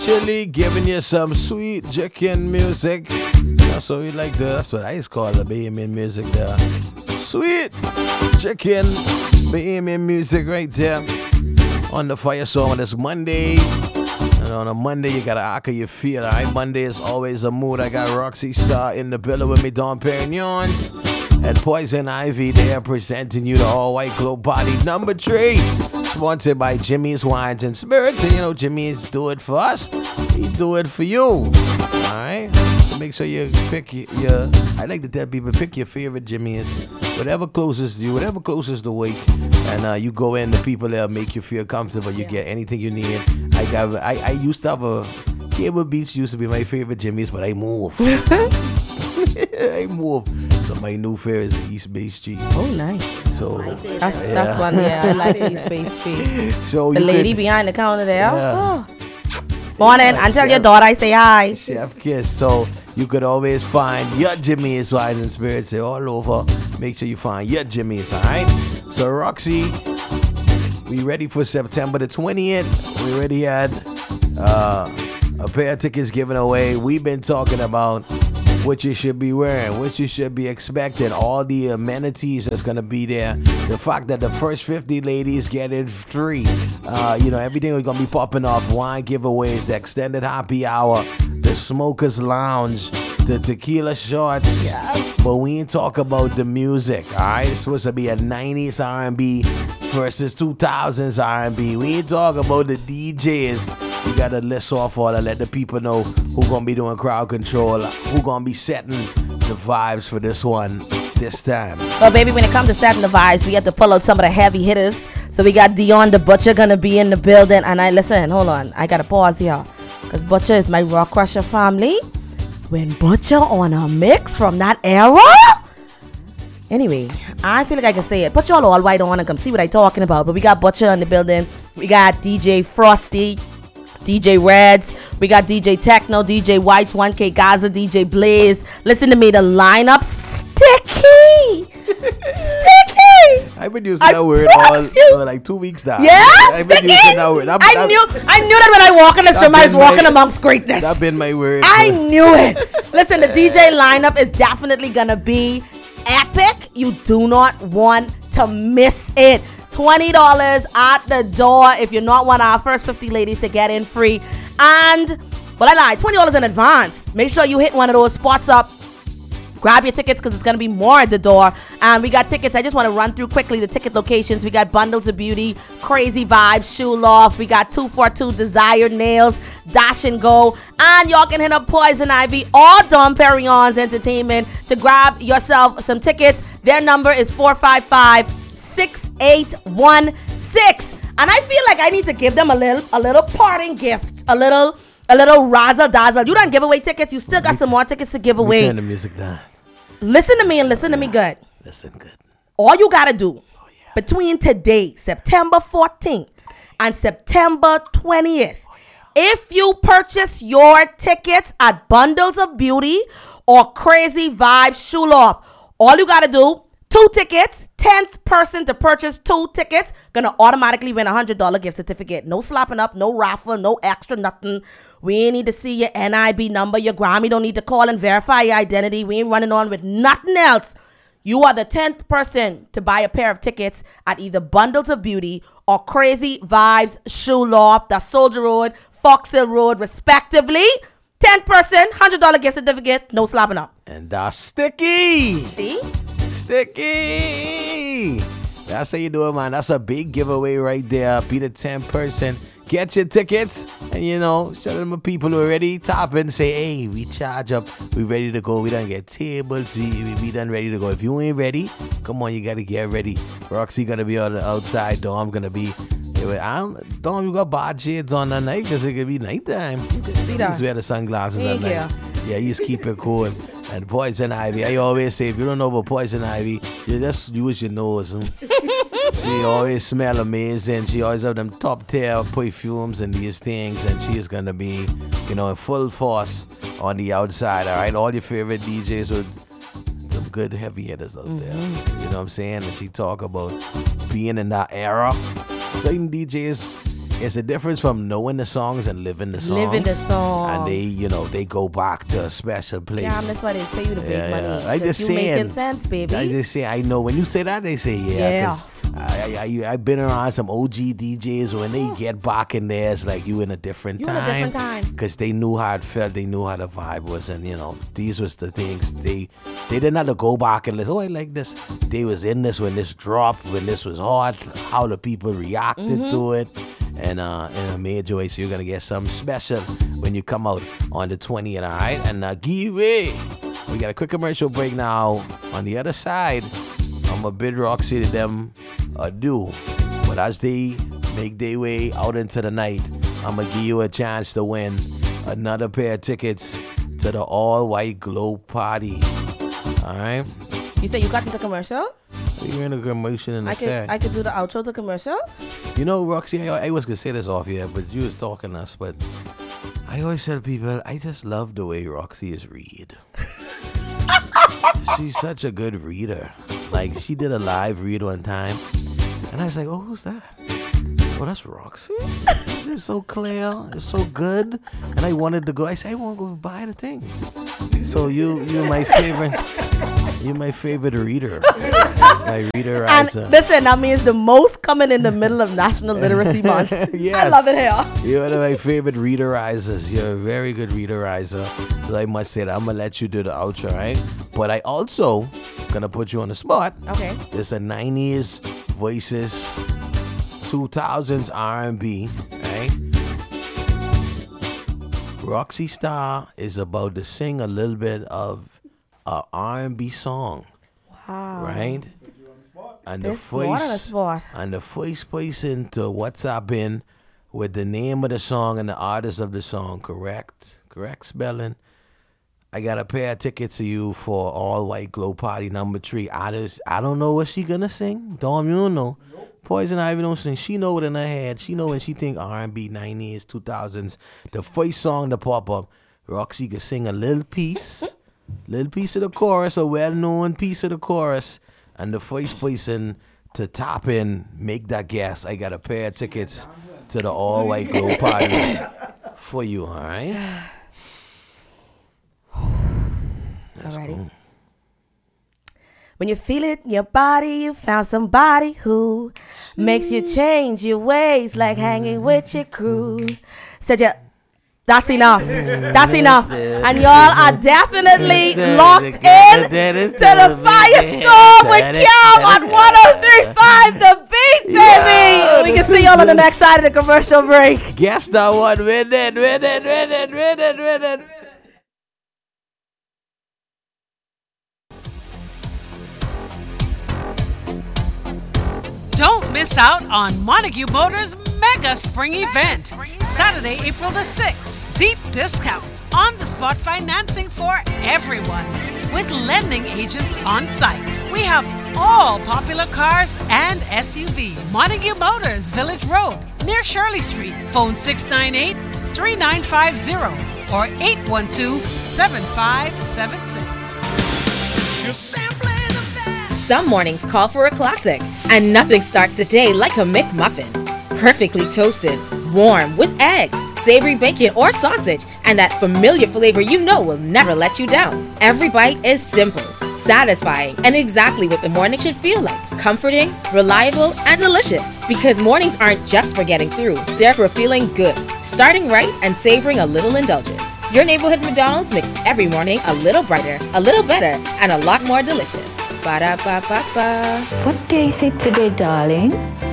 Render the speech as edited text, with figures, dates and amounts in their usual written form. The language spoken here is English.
Chili giving you some sweet chicken music. That's what we like to. That's what I used to call the Bahamian music there. Sweet chicken Bahamian music right there on the fire song on this Monday. And on a Monday, you gotta act how you feel, alright? Monday is always a mood. I got Roxy Star in the building with me, Don Perignons. And Poison Ivy, they are presenting you the all-white globe party number 3. Sponsored by Jimmy's Wines and Spirits. And you know, Jimmy's do it for us. He do it for you. Alright? So make sure you pick your I like to tell people, pick your favorite Jimmy's. Whatever closest to you, whatever closest to wake. And you go in, the people there make you feel comfortable. You get anything you need. I used to have a Cable Beach used to be my favorite Jimmy's, but I moved. I moved. So my new favorite is the East Bay Street. Oh, nice. So that's one. Yeah, I like East Bay Street. So the lady behind the counter there. Yeah. Oh. Morning, and tell your daughter I say hi. Chef Kiss. So you could always find your Jimmy's Wines and Spirits all over. Make sure you find your Jimmy's, all right? So Roxy, we ready for September the 20th. We already had a pair of tickets given away. We've been talking about what you should be wearing, what you should be expecting, all the amenities that's going to be there. The fact that the first 50 ladies get it free. Everything is going to be popping off. Wine giveaways, the extended happy hour, the smokers lounge, the tequila shots. Yes. But we ain't talk about the music, all right? It's supposed to be a 90s R&B versus 2000s R&B. We ain't talk about the DJs. You gotta list off all that, let the people know who gonna be doing crowd control, who gonna be setting the vibes for this one this time. Well, baby, when it comes to setting the vibes, we have to pull out some of the heavy hitters. So we got Dion the Butcher gonna be in the building. And hold on, I gotta pause here. Because Butcher is my Rock Crusher family. When Butcher on a mix from that era? Anyway, I feel like I can say it. Put y'all all white on and come see what I'm talking about. But we got Butcher in the building. We got DJ Frosty, DJ Reds, we got DJ Techno, DJ Whites, 1K Gaza, DJ Blaze. Listen to me, the lineup sticky. Sticky. I've been using that word for like 2 weeks now. Yeah, I've been using that word. I knew that when I walk in the stream, I was walking amongst greatness. That's been my word. I knew it. Listen, the DJ lineup is definitely gonna be epic. You do not want to miss it. $20 at the door if you're not one of our first 50 ladies to get in free. And, $20 in advance. Make sure you hit one of those spots up. Grab your tickets because it's going to be more at the door. And we got tickets. I just want to run through quickly the ticket locations. We got Bundles of Beauty, Crazy Vibes, Shoe Loft. We got 242 Desired Nails, Dash and Go. And y'all can hit up Poison Ivy or Dom Perignon's Entertainment to grab yourself some tickets. Their number is 455-6816. And I feel like I need to give them a little parting gift, a little razzle dazzle. You don't give away tickets. You still got some more tickets to give away. Turn the music down. Listen to me and listen to me good. Listen good. All you gotta do between today, September 14th, and September 20th, if you purchase your tickets at Bundles of Beauty or Crazy Vibes Shoe Loft, all you gotta do, 2 tickets, 10th person to purchase 2 tickets, gonna automatically win a $100 gift certificate. No slapping up, no raffle, no extra nothing. We ain't need to see your NIB number, your Grammy don't need to call and verify your identity. We ain't running on with nothing else. You are the 10th person to buy a pair of tickets at either Bundles of Beauty or Crazy Vibes Shoe Loft, that's Soldier Road, Fox Hill Road, respectively. 10th person, $100 gift certificate, no slapping up. And that's sticky. See? Sticky. That's how you do it, man. That's a big giveaway right there. Be the 10th person. Get your tickets. And, show them the people who are ready. Tap in. Say, hey, we charge up. We ready to go. We done get tables. We done ready to go. If you ain't ready, come on, you got to get ready. Roxy going to be on the outside. Dom going to be. Dom, you got bad shades on that night because it could be nighttime. You can see that. Just wear the sunglasses at night. Yeah, you just keep it cool. And Poison Ivy, I always say, if you don't know about Poison Ivy, you just use your nose. She always smell amazing. She always have them top tier perfumes and these things. And she is going to be, in full force on the outside. All right, all your favorite DJs with some good heavy hitters out there. You know what I'm saying? And she talk about being in that era. Certain DJs, It's a difference from knowing the songs and living the songs. Living the songs. And they go back to a special place. Yeah, that's why they pay you the big money. I just you saying. making sense, baby. I just say, I know when you say that, they say, yeah. 'Cause I've been around some OG DJs when they get back in there, it's like you in a different time. You in a different time. Because they knew how it felt, they knew how the vibe was, and these was the things they didn't have to go back and listen. Oh, I like this. They was in this when this dropped, when this was hot, how the people reacted to it, and in a major way. So you're gonna get something special when you come out on the 20th, all right? And give it. We got a quick commercial break now. On the other side, I'm a bid Roxy to them adieu. But as they make their way out into the night, I'm going to give you a chance to win another pair of tickets to the all-white glow party. All right? You said you got into commercial? You're in a commercial in the set. I could do the outro to commercial? You know, Roxy, I was going to say this off here, but you was talking to us, but I always tell people, I just love the way Roxy is read. She's such a good reader. Like, she did a live read one time, and I was like, oh, who's that? Oh, that's Roxy. It's so clear. It's so good. And I wanted to go. I said, I want to go buy the thing. So you're my favorite. You're my favorite reader. My reader. And listen, that means the most coming in the middle of National Literacy Month. Yes. I love it here. You're one of my favorite readerizers. You're a very good readerizer. So I must say that I'm going to let you do the outro, right? But I also going to put you on the spot. Okay. There's a 90s voices, 2000s R&B, right? Roxy Star is about to sing a little bit of a R&B song. Wow. Right? And the first person to WhatsApp in with the name of the song and the artist of the song, correct spelling. I got a pair of tickets to you for All White Glow Party number 3. I don't know what she gonna sing. Don't you know? Poison Ivy don't sing. She know it in her head. She know when she think R&B 90s, 2000s. The first song to pop up, Roxy could sing a little piece of the chorus, a well-known piece of the chorus, and the first person to top in, make that guess. I got a pair of tickets to the All White Glow Party for you, all right? Alrighty. Cool. When you feel it in your body, you found somebody who makes you change your ways, like hanging with your crew. Said you, that's enough. That's enough. And y'all are definitely locked in to the Firestorm with Cam on 103.5 The Beat, baby. Yeah. We can see y'all on the next side of the commercial break. Guess that one. Win it. Don't miss out on Montague Motors Mega Spring Event, Saturday, April the 6th. Deep discounts, on-the-spot financing for everyone, with lending agents on site. We have all popular cars and SUVs. Montague Motors, Village Road, near Shirley Street. Phone 698-3950 or 812-7576. You're simply Some mornings call for a classic, and nothing starts the day like a McMuffin. Perfectly toasted, warm, with eggs, savory bacon or sausage, and that familiar flavor you know will never let you down. Every bite is simple, satisfying, and exactly what the morning should feel like. Comforting, reliable, and delicious. Because mornings aren't just for getting through, they're for feeling good, starting right, and savoring a little indulgence. Your neighborhood McDonald's makes every morning a little brighter, a little better, and a lot more delicious. Ba-da-ba-ba-ba. What day is it today, darling?